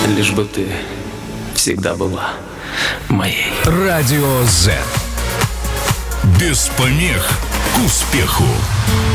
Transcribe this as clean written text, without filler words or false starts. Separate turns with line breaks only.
лишь бы ты всегда была моей.
Радио Z. Без помех к успеху.